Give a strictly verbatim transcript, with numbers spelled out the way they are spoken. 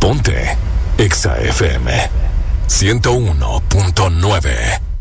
Ponte Exa F M ciento uno punto nueve.